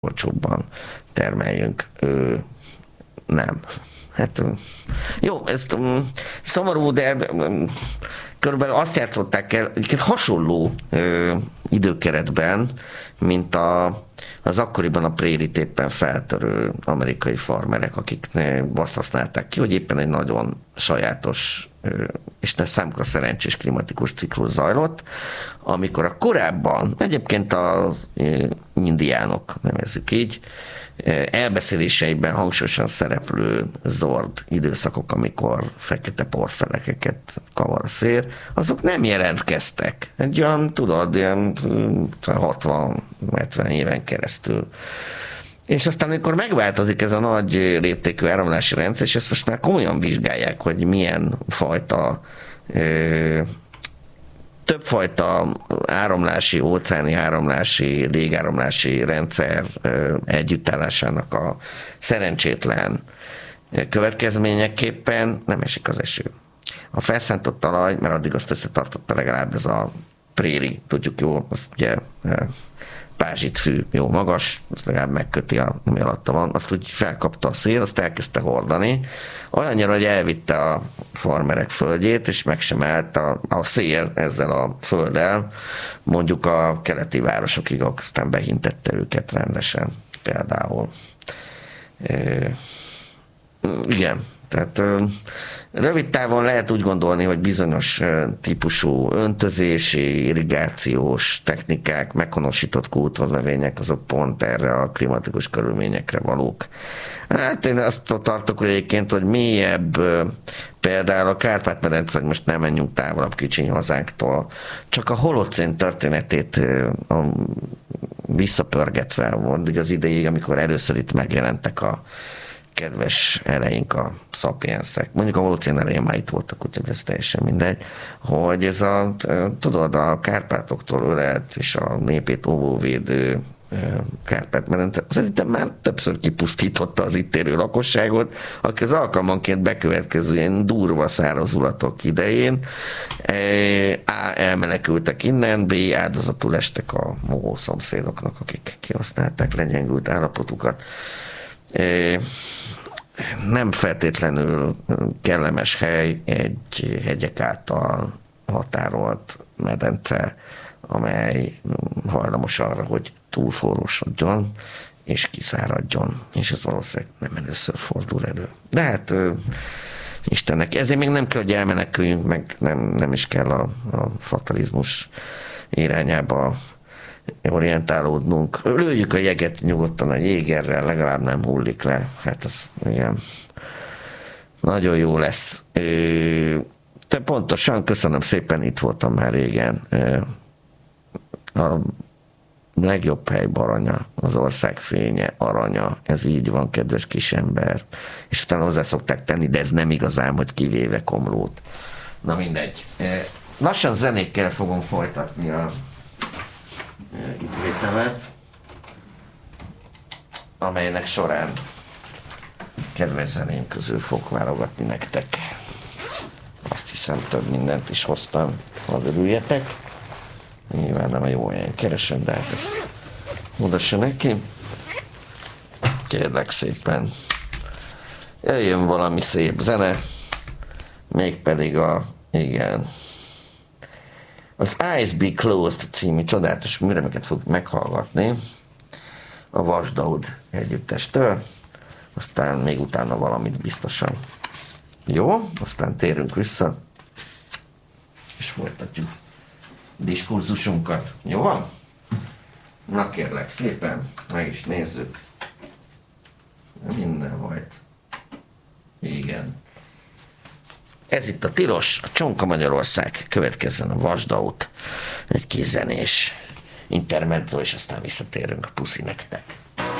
olcsóbban termeljünk. Nem. Hát jó, ez szomorú, de körülbelül azt játszották el, egyébként hasonló időkeretben, mint az akkoriban a prérit éppen feltörő amerikai farmerek, akik azt használták ki, hogy éppen egy nagyon sajátos és számukra szerencsés klimatikus ciklus zajlott, amikor a korábban, egyébként az indiánok, nevezzük így, elbeszéléseiben hangsúlyosan szereplő zord időszakok, amikor fekete porfelekeket kavar a szél, azok nem jelentkeztek. Egy olyan, tudod, ilyen 60-70 éven keresztül. És aztán, amikor megváltozik ez a nagy léptékű áramlási rendszer, és ezt most már komolyan vizsgálják, hogy milyen fajta többfajta áramlási, óceáni áramlási, légáramlási rendszer együttállásának a szerencsétlen következményeképpen nem esik az eső. A felszántott talaj, mert addig azt összetartotta legalább ez a préri, tudjuk jól, azt ugye pázsitfű, jó magas, azt legalább megköti, ami alatta van, azt úgy felkapta a szél, azt elkezdte hordani, olyannyira, hogy elvitte a farmerek földjét, és meg sem állt a szél ezzel a földdel, mondjuk a keleti városokig, aztán behintette őket rendesen, például. Igen, tehát rövid távon lehet úgy gondolni, hogy bizonyos típusú öntözési, irrigációs technikák, meghonosított kultúrnövények, azok pont erre a klimatikus körülményekre valók. Hát én azt tartok, hogy egyébként, hogy mélyebb, például a Kárpát-medence, hogy most nem menjünk távolabb kicsiny hazánktól, csak a holocén történetét visszapörgetve volt az idejéig, amikor először itt megjelentek a kedves eleink, a szapienszek. Mondjuk a holocén elején már itt voltak, úgyhogy ez teljesen mindegy, hogy ez tudod, a Kárpátoktól ölelt és a népét óvóvédő Kárpát-medence szerintem már többször kipusztította az itt élő lakosságot, aki az alkalmanként bekövetkező ilyen durva szárazulatok idején A. elmenekültek innen, B. áldozatul estek a mohó szomszédoknak, akik kihasználták legyengült állapotukat. Nem feltétlenül kellemes hely egy hegyek által határolt medence, amely hajlamos arra, hogy túlforrósodjon és kiszáradjon. És ez valószínűleg nem először fordul elő. De hát Istennek, ezért még nem kell, hogy elmeneküljünk, meg nem is kell a fatalizmus irányába orientálódnunk. Lőjük a jeget nyugodtan a jégerrel, legalább nem hullik le. Hát ez igen, nagyon jó lesz. Te pontosan, köszönöm szépen, itt voltam már régen. A legjobb hely Baranya, az ország fénye, aranya, ez így van, kedves kisember. És utána hozzá szokták tenni, de ez nem igazán, hogy kivéve Komlót. Na mindegy. Lassan zenékkel fogom folytatni a ügyvétemet, amelynek során kedves zeném közül fog válogatni nektek. Azt hiszem, több mindent is hoztam, ha örüljetek. Nyilván nem a jó helyen keresem, de hát ez oda se neki. Kérlek szépen, jöjjön valami szép zene, mégpedig az Eyes Be Closed című csodálatos műremeket fogjuk meghallgatni a Vasdaud együttestől, aztán még utána valamit biztosan. Jó, aztán térünk vissza, és folytatjuk diskurzusunkat. Jó van? Na kérlek szépen, meg is nézzük. Minden volt. Igen. Ez itt a Tilos, a Csonka Magyarország, következzen a Vasdaud, egy kis zenés intermezzo, és aztán visszatérünk a puszi nektek.